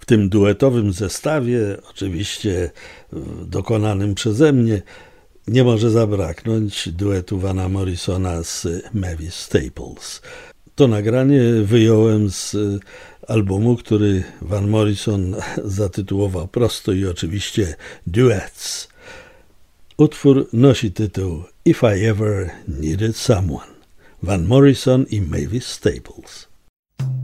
tym duetowym zestawie, oczywiście dokonanym przeze mnie, nie może zabraknąć duetu Vana Morrisona z Mavis Staples. To nagranie wyjąłem z albumu, który Van Morrison zatytułował prosto i oczywiście Duets. Utwór nosi tytuł If I Ever Needed Someone. Van Morrison i Mavis Staples.